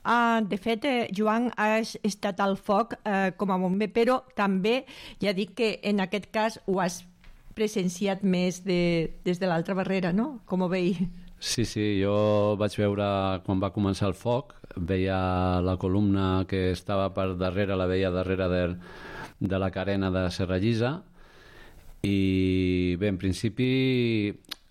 De fet, Joan, has estat al foc com a bomber, però també ja dic que en aquest cas ho has presenciat més des de l'altra barrera, no? Com ho veig? Sí, jo vaig veure quan va començar el foc, veia la columna que estava per darrere, la veia darrere de la carena de Serra Llisa, i bé, en principi,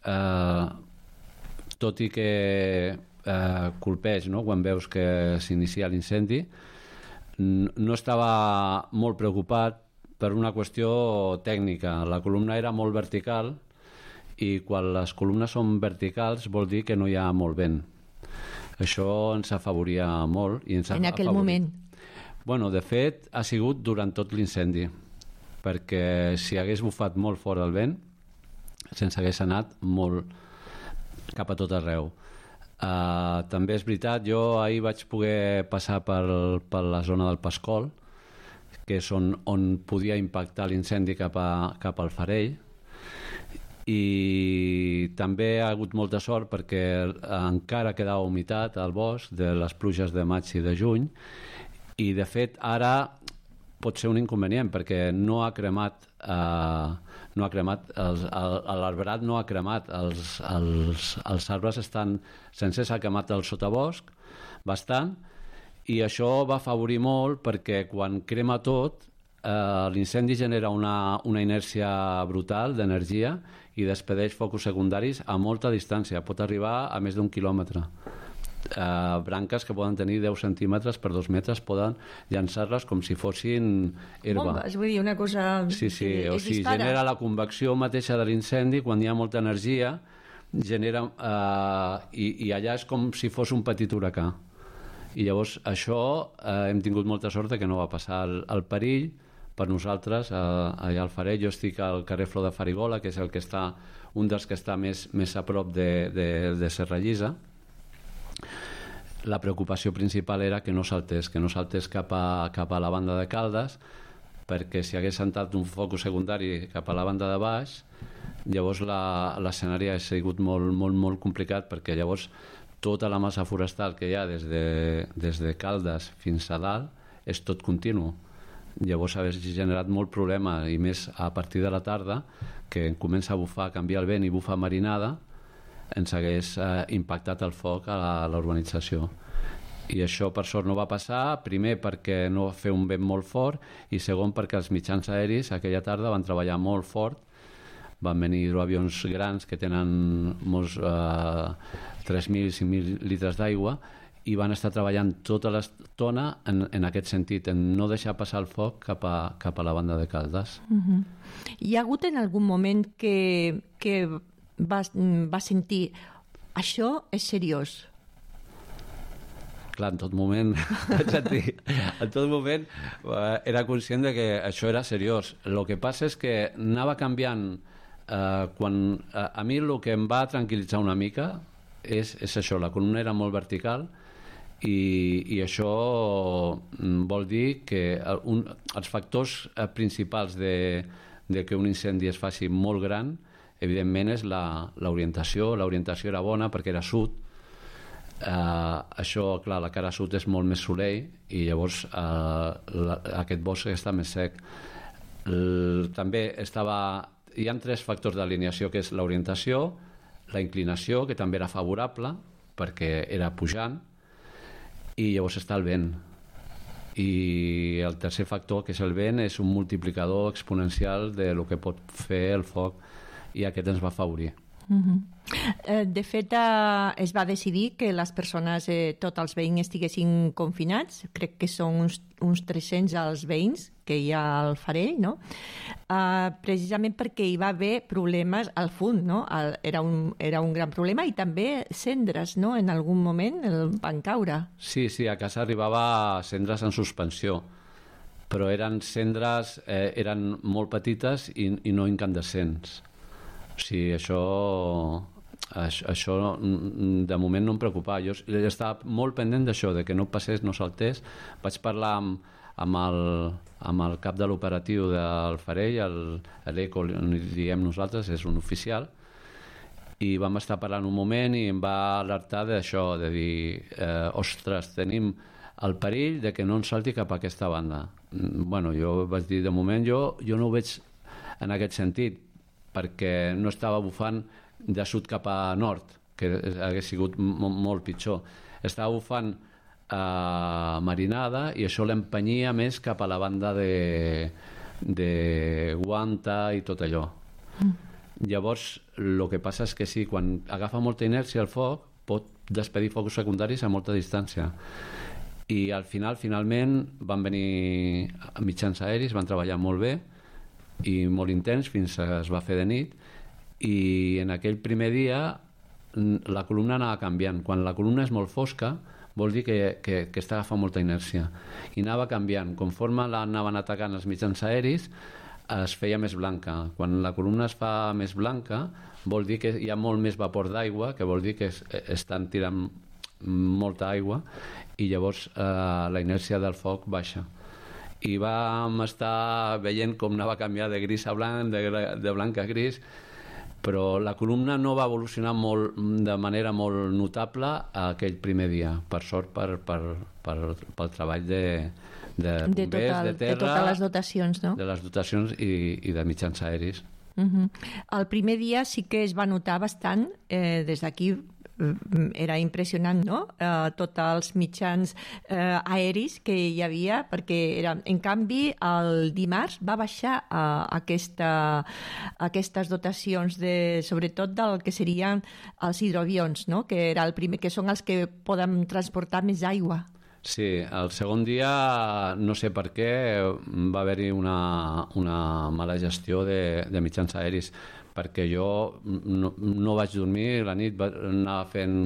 tot i que colpeix, no?, quan veus que s'inicia l'incendi, no estava molt preocupat per una qüestió tècnica. La columna era molt vertical, i quan les columnes són verticals vol dir que no hi ha molt vent. Això ens afavoria molt. En aquell moment? Bueno, de fet, ha sigut durant tot l'incendi, perquè si hagués bufat molt fort el vent, se'ns hagués anat molt cap a tot arreu. També és veritat, jo ahir vaig poder passar per la zona del Pascol, que és on podia impactar l'incendi cap al Farell, i també ha hagut molta sort perquè encara quedava humitat al bosc de les pluges de maig i de juny, i de fet ara pot ser un inconvenient perquè no ha cremat l'arbrat, no ha cremat, els arbres estan sencers, s'ha cremat el sotabosc bastant, i això va afavorir molt perquè quan crema tot l'incendi genera una inèrcia brutal d'energia i despedeix focus secundaris a molta distància, pot arribar a més d'1 quilòmetre. Branques que poden tenir 10 centímetres per 2 metres poden llançar-les com si fossin herba. Bombes, vull dir, una cosa... Sí, o sigui, genera la convecció mateixa de l'incendi, quan hi ha molta energia genera, i allà és com si fos un petit huracà, i llavors això hem tingut molta sort que no va passar. El perill per nosaltres allà al Farell, jo estic al carrer Flor de Farigola, que és el que està, un dels que està més a prop de Serra Llisa. La preocupació principal era que no saltés cap a la banda de Caldes, perquè si hagués saltat un focus secundari cap a la banda de baix, llavors l'escenari ha sigut molt complicat, perquè llavors tota la massa forestal que hi ha des de Caldes fins a dalt és tot continu. Llavors hagués generat molt problema, i més a partir de la tarda, que comença a bufar, a canviar el vent i bufa marinada, ens hagués impactat el foc a la urbanització. I això per sort no va passar, primer perquè no va fer un vent molt fort, i segon perquè els mitjans aeris aquella tarda van treballar molt fort, van venir hidroavions grans que tenen molts 3.000 i 5.000 litres d'aigua, i van estar treballant tota l'estona en aquest sentit, en no deixar passar el foc cap a la banda de Caldes. Hi ha hagut en algun moment que va sentir això és seriós? Clar, en tot moment era conscient de que això era seriós. El que passa és que anava canviant. A mi el que em va tranquil·litzar una mica és això, la columna era molt vertical, i això vol dir que els factors principals de que un incendi es faci molt gran, evidentment, és l'orientació. L'orientació era bona perquè era sud. Això, clar, la cara sud és molt més solell, i llavors aquest bosc està més sec. També hi ha 3 factors d'alineació, que és l'orientació, la inclinació, que també era favorable perquè era pujant, i llavors està el vent. I el tercer factor, que és el vent, és un multiplicador exponencial de lo que pot fer el foc, i aquest ens va afavorir. De fet, es va decidir que les persones, tots els veïns estiguessin confinats. Crec que són uns 300 els veïns que hi ha al Farell, no? Precisament perquè hi va haver problemes al fund, no? Era un gran problema, i també cendres, no? En algun moment van caure. Sí, a casa arribava cendres en suspensió, però eren cendres, eren molt petites i no incandescents. O sigui, això de moment no em preocupava. Jo estava molt pendent d'això, de que no passés, no saltés. Vaig parlar amb el cap de l'operatiu del Farell, l'ECO, li diem nosaltres, és un oficial, i vam estar parlant un moment i em va alertar d'això, de dir, ostres, tenim el perill de que no ens salti cap a aquesta banda. Bueno, jo vaig dir, de moment jo no ho veig en aquest sentit, perquè no estava bufant de sud cap a nord, que hagués sigut molt pitjor. Estava bufant marinada i això l'empenyia més cap a la banda de Guanta i tot allò. Llavors, el que passa és que sí, quan agafa molta inèrcia el foc, pot despedir focs secundaris a molta distància. I al finalment van venir mitjans aeris, van treballar molt bé i molt intens fins que es va fer de nit, i en aquell primer dia la columna anava canviant. Quan la columna és molt fosca vol dir que està agafant molta inèrcia, i anava canviant. Conforme l'anaven atacant els mitjans aeris es feia més blanca. Quan la columna es fa més blanca vol dir que hi ha molt més vapor d'aigua, que vol dir que estan tirant molta aigua, i llavors la inèrcia del foc baixa. I vam estar veient com anava a canviar de gris a blanc, de blanc a gris, però la columna no va evolucionar de manera molt notable aquell primer dia, per sort, pel treball de bombers, de terra, de totes les dotacions, no? De les dotacions i de mitjans aeris. El primer dia sí que es va notar bastant, des d'aquí era impressionant, no? Tots els mitjans aeris que hi havia, perquè en canvi el dimarts va baixar aquestes dotacions, sobretot del que serien els hidroavions, no? Que era el primer, que són els que poden transportar més aigua. Sí, el segon dia no sé per què va haver-hi una mala gestió de mitjans aeris, perquè jo no vaig dormir la nit, anava fent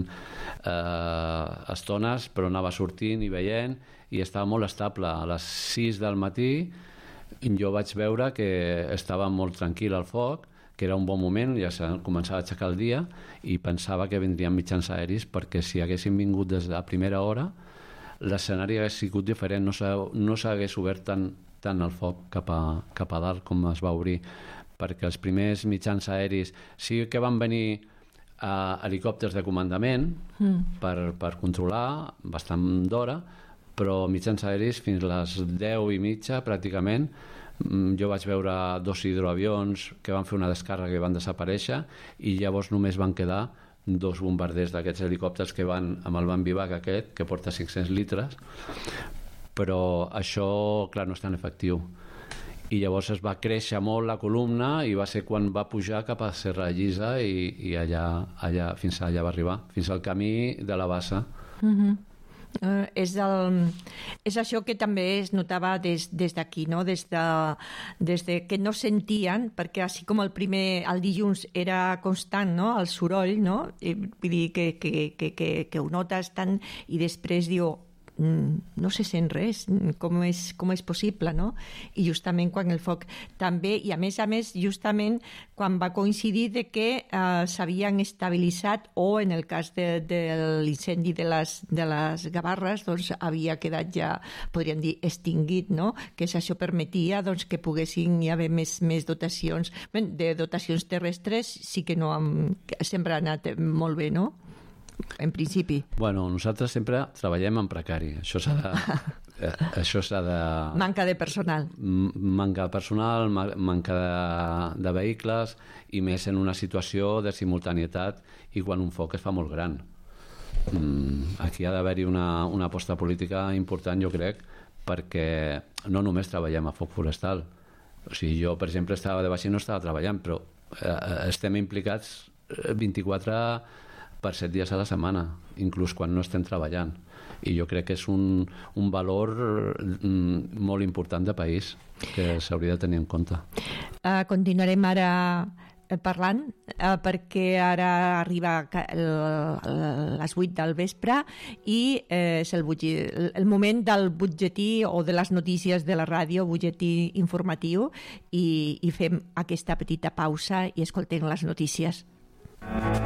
estones, però anava sortint i veient, i estava molt estable. A les 6 del matí jo vaig veure que estava molt tranquil el foc, que era un bon moment, ja començava a aixecar el dia, i pensava que vindrien mitjans aeris, perquè si haguessin vingut des de la primera hora l'escenari hagués sigut diferent, no s'hagués obert tant el foc cap a dalt com es va obrir, perquè els primers mitjans aeris sí que van venir helicòpters de comandament per controlar bastant d'hora, però mitjans aeris fins a les 10:30 pràcticament. Jo vaig veure 2 hidroavions que van fer una descàrrega i van desaparèixer, i llavors només van quedar 2 bombarders d'aquests helicòpters que van amb el Van Vivac aquest, que porta 500 litres, però això, clar, no és tan efectiu. I llavors es va créixer molt la columna, i va ser quan va pujar cap a Serra Llisa, i allà fins allà va arribar, fins al camí de la Bassa. És això que també es notava des d'aquí, no? Des de que no sentien, perquè així com el dilluns era constant, no? El soroll, no? Vull dir que ho notes tant, i després diu no se sent res, com és possible, no? I justament quan el foc també, i a més justament quan va coincidir de que s'havien estabilitzat, o en el cas de l'incendi de les Gavarres, doncs havia quedat ja, podríem dir, extingit, no? Que això permetia doncs, que poguessin hi haver més dotacions. De dotacions terrestres sí que sempre ha anat molt bé, no? En principi. Bueno, nosaltres sempre treballem en precari. Això s'ha de... Manca de personal. Manca de personal, manca de vehicles, i més en una situació de simultanietat i quan un foc es fa molt gran. Aquí ha d'haver-hi una aposta política important, jo crec, perquè no només treballem a foc forestal. O sigui, jo, per exemple, estava de vaixell, no estava treballant, però estem implicats 24 per 7 dies a la setmana, inclús quan no estem treballant. I jo crec que és un valor molt important de país que s'hauria de tenir en compte. Continuarem ara parlant, perquè ara arriba les 8 del vespre i és el moment del butlletí, o de les notícies de la ràdio, butlletí informatiu, i fem aquesta petita pausa i escoltem les notícies.